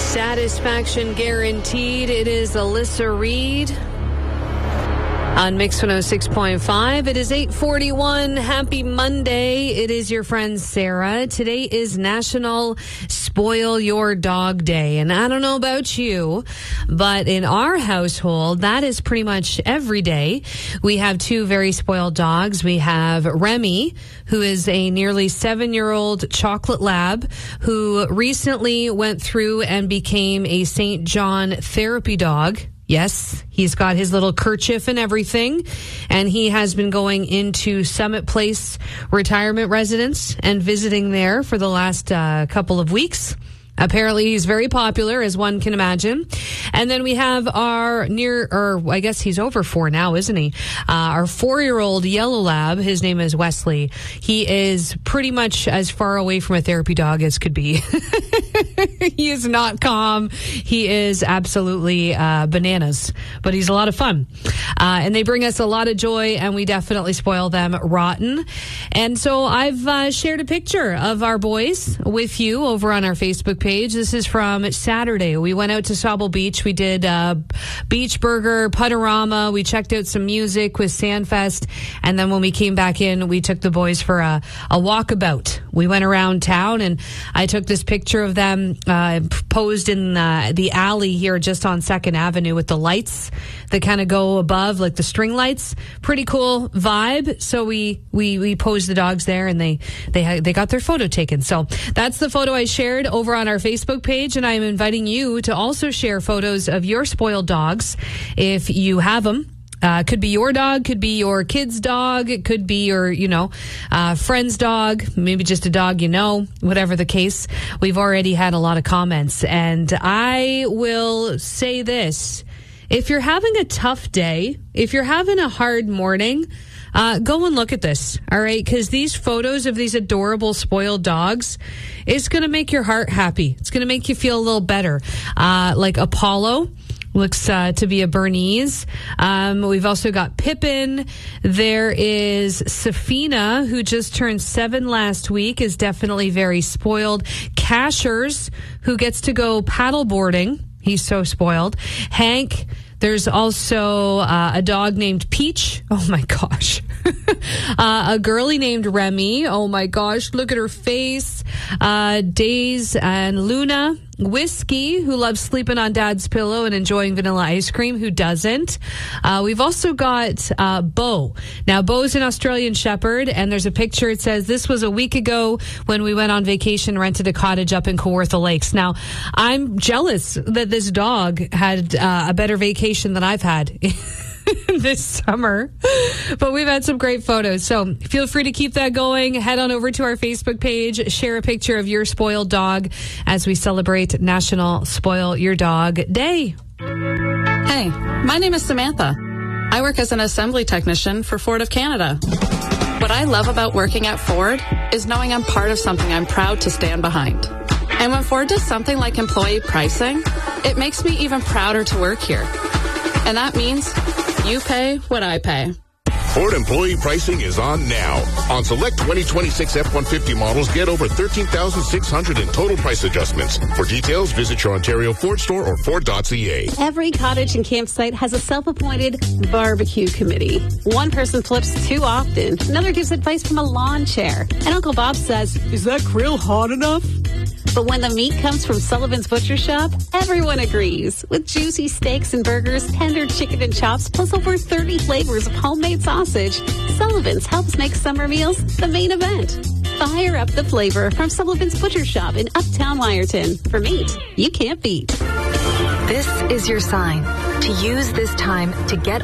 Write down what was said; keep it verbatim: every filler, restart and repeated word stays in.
Satisfaction guaranteed. It is Alyssa Reed on Mix one oh six point five. It is eight forty-one. Happy Monday. It is your friend Sarah. Today is National Spoil Your Dog Day. And I don't know about you, but in our household, that is pretty much every day. We have two very spoiled dogs. We have Remy, who is a nearly seven-year-old chocolate lab who recently went through and became a Saint John therapy dog. Yes, he's got his little kerchief and everything, and he has been going into Summit Place retirement residence and visiting there for the last uh, couple of weeks. Apparently, he's very popular, as one can imagine. And then we have our near, or I guess he's over four now, isn't he? Uh, our four-year-old yellow lab. His name is Wesley. He is pretty much as far away from a therapy dog as could be. He is not calm. He is absolutely uh, bananas, but he's a lot of fun. Uh, and they bring us a lot of joy, and we definitely spoil them rotten. And so I've uh, shared a picture of our boys with you over on our Facebook page. This is from Saturday. We went out to Sauble Beach. We did uh, beach burger, Putterama. We checked out some music with Sandfest. And then when we came back in, we took the boys for a, a walkabout. We went around town, and I took this picture of them uh, posed in uh, the alley here just on second Avenue with the lights that kind of go above, like the string lights. Pretty cool vibe. So we we we posed the dogs there, and they they ha- they got their photo taken. So that's the photo I shared over on our Facebook page, and I am inviting you to also share photos of your spoiled dogs if you have them. Uh, could be your dog, could be your kid's dog, it could be your, you know, uh, friend's dog, maybe just a dog you know, whatever the case. We've already had a lot of comments, and I will say this. If you're having a tough day, if you're having a hard morning, uh, go and look at this, all right? Because these photos of these adorable spoiled dogs, it's going to make your heart happy. It's going to make you feel a little better. Uh, like Apollo looks uh, to be a Bernese. Um, we've also got Pippin. There is Safina, who just turned seven last week, is definitely very spoiled. Cashers, who gets to go paddleboarding. He's so spoiled. Hank. There's also uh, a dog named Peach. Oh, my gosh. uh, a girlie named Remy. Oh, my gosh. Look at her face. Uh, Days and Luna. Whiskey, who loves sleeping on Dad's pillow and enjoying vanilla ice cream. Who doesn't? Uh, we've also got uh, Bo. Now, Bo's an Australian Shepherd, and there's a picture. It says, this was a week ago when we went on vacation, rented a cottage up in Kawartha Lakes. Now, I'm jealous that this dog had uh, a better vacation than I've had this summer, but we've had some great photos. So feel free to keep that going. Head on over to our Facebook page, share a picture of your spoiled dog as we celebrate National Spoil Your Dog Day. Hey, my name is Samantha. I work as an assembly technician for Ford of Canada. What I love about working at Ford is knowing I'm part of something I'm proud to stand behind. And when Ford does something like employee pricing, it makes me even prouder to work here. And that means you pay what I pay. Ford employee pricing is on now. On select twenty twenty-six F one fifty models, get over thirteen thousand six hundred in total price adjustments. For details, visit your Ontario Ford store or Ford dot C A. Every cottage and campsite has a self-appointed barbecue committee. One person flips too often. Another gives advice from a lawn chair. And Uncle Bob says, is that grill hot enough? But when the meat comes from Sullivan's Butcher Shop, everyone agrees. With juicy steaks and burgers, tender chicken and chops, plus over thirty flavors of homemade sausage, Sullivan's helps make summer meals the main event. Fire up the flavor from Sullivan's Butcher Shop in Uptown Wyerton. For meat you can't beat. This is your sign to use this time to get